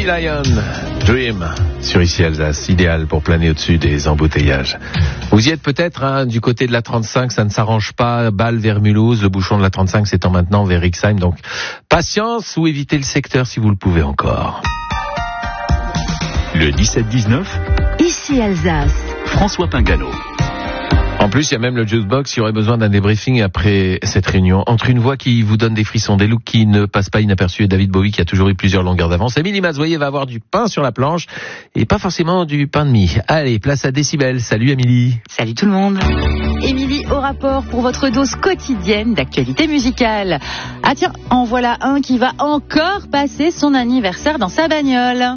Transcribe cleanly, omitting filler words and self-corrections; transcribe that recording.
Sea Lion, Dream, sur ici Alsace, idéal pour planer au-dessus des embouteillages. Vous y êtes peut-être du côté de la 35, ça ne s'arrange pas, Bâle vers Mulhouse, le bouchon de la 35 s'étend maintenant vers Rixheim, donc patience ou évitez le secteur si vous le pouvez encore. Le 17-19, ici Alsace. François Pingano. En plus, il y a même le jukebox, il y aurait besoin d'un débriefing après cette réunion. Entre une voix qui vous donne des frissons, des looks qui ne passent pas inaperçus et David Bowie qui a toujours eu plusieurs longueurs d'avance. Émilie Mazoyer va avoir du pain sur la planche et pas forcément du pain de mie. Allez, place à Décibel. Salut Émilie. Salut tout le monde. Émilie au rapport pour votre dose quotidienne d'actualité musicale. Ah tiens, en voilà un qui va encore passer son anniversaire dans sa bagnole.